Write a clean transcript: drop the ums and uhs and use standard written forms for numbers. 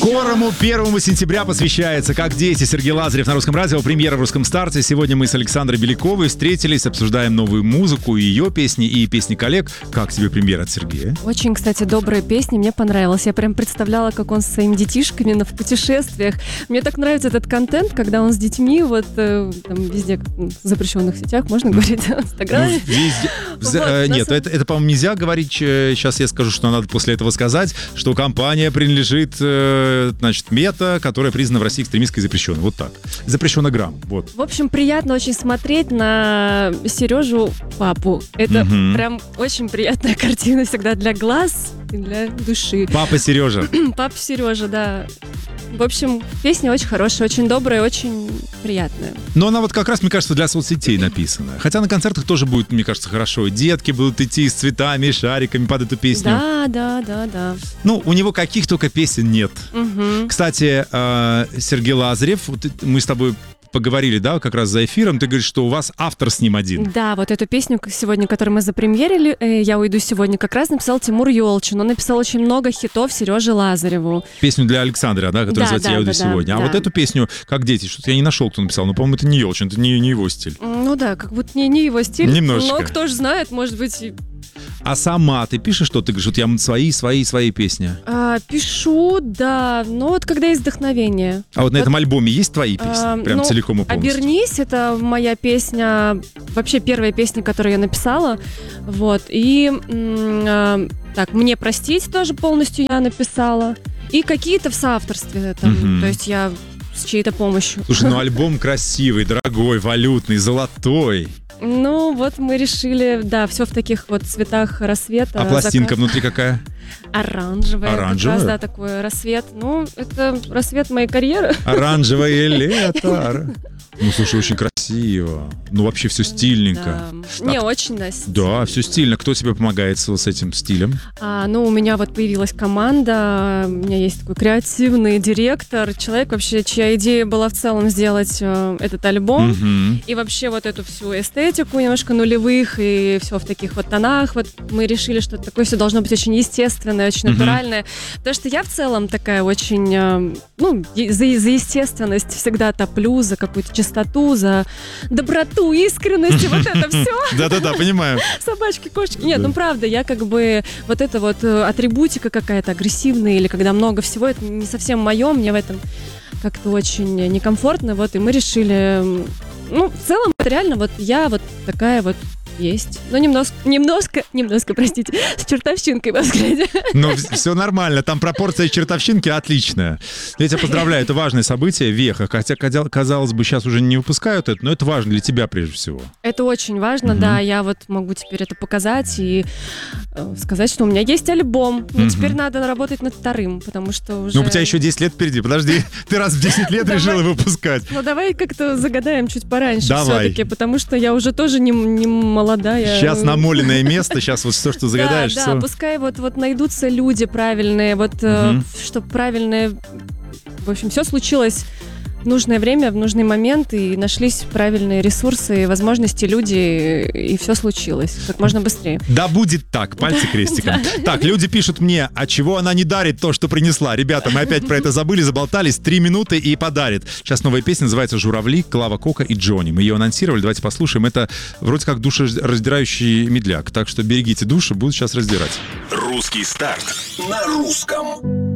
Скорому 1 сентября посвящается «Как дети». Сергей Лазарев на Русском радио, премьера в «Русском старте». Сегодня мы с Александрой Беляковой встретились, обсуждаем новую музыку, ее песни и песни коллег. Как тебе премьера от Сергея? Очень, кстати, добрые песни, мне понравилось. Я прям представляла, как он со своими детишками в путешествиях. Мне так нравится этот контент, когда он с детьми, вот там везде, в запрещенных сетях, можно говорить, в Инстаграме. Нет, это, по-моему, нельзя говорить. Сейчас я скажу, что надо после этого сказать, что компания принадлежит, значит, Мета, которая признана в России экстремистской и запрещенной. Вот так. Запрещена грамм. Вот. В общем, приятно очень смотреть на Сережу папу. Это прям очень приятная картина всегда для глаз и для души. Папа Сережа. Папа Сережа, да. В общем, песня очень хорошая, очень добрая, очень приятная. Но она вот как раз, мне кажется, для соцсетей написана. Хотя на концертах тоже будет, мне кажется, хорошо. Детки будут идти с цветами и шариками под эту песню. Да. Ну, у него каких только песен нет. Кстати, Сергей Лазарев, мы с тобой поговорили, да, как раз за эфиром, ты говоришь, что у вас автор с ним один. Да, вот эту песню сегодня, которую мы запремьерили, «Я уйду сегодня», как раз написал Тимур Ёлчин. Он написал очень много хитов Сереже Лазареву. Песню для Александра, да, которая называется «Я уйду сегодня». А вот эту песню «Как дети», что-то я не нашел, кто написал, но, по-моему, это не Ёлчин, это не его стиль. Ну да, как будто не его стиль. Немножечко. Но кто ж знает, может быть... А сама ты пишешь, что ты говоришь, вот я свои песни? Пишу, да, но вот когда есть вдохновение. А вот на этом альбоме есть твои песни? Прям целиком и полностью? «Обернись» — это моя песня, вообще первая песня, которую я написала. Вот, и так, «Мне простить» тоже полностью я написала. И какие-то в соавторстве там, то есть я с чьей-то помощью. Слушай, ну альбом красивый, дорогой, валютный, золотой. Ну, вот мы решили, да, все в таких вот цветах рассвета. А пластинка внутри какая? Оранжевая. Оранжевая? Как раз, да, такой рассвет. Ну, это рассвет моей карьеры. Оранжевое лето. Ну, слушай, очень красиво. Ну, вообще все стильненько. Да. Не, очень, да. Да, все стильно. Кто тебе помогает с этим стилем? Ну, у меня вот появилась команда, у меня есть такой креативный директор, человек вообще, чья идея была в целом сделать этот альбом. И вообще вот эту всю эстетику немножко нулевых и все в таких вот тонах. Вот мы решили, что такое все должно быть очень естественное, очень натуральное. Потому что я в целом такая очень, за естественность всегда топлю, за какую-то чистоту, за доброту, искренность и вот это все. Да-да-да, понимаю. Собачки, кошки. Нет, ну правда, я как бы вот это вот атрибутика какая-то агрессивная или когда много всего, это не совсем мое, мне в этом как-то очень некомфортно. Вот, и мы решили, в целом, это реально вот я вот такая вот есть. Но немножко, простите, с чертовщинкой во взгляде. Но все нормально, там пропорция чертовщинки отличная. Я тебя поздравляю, это важное событие, веха. Хотя, казалось бы, сейчас уже не выпускают это, но это важно для тебя прежде всего. Это очень важно, да. Я вот могу теперь это показать и сказать, что у меня есть альбом. Но теперь надо работать над вторым, потому что уже... Ну, у тебя еще 10 лет впереди. Подожди, ты раз в 10 лет решила выпускать. Ну, давай как-то загадаем чуть пораньше все-таки, потому что я уже тоже не молодая. Сейчас намоленное место, сейчас вот все, что загадаешь. Да, пускай вот найдутся люди правильные, вот чтобы правильные... В общем, все случилось в нужное время, в нужный момент, и нашлись правильные ресурсы, возможности, люди, и все случилось как можно быстрее. Да будет так, пальцы крестиком. Так, люди пишут мне, а чего она не дарит то, что принесла? Ребята, мы опять про это забыли, заболтались, 3 минуты и подарит. Сейчас новая песня называется «Журавли», Клава Кока и Джонни. Мы ее анонсировали, давайте послушаем. Это вроде как душераздирающий медляк, так что берегите души, будут сейчас раздирать. Русский старт на русском.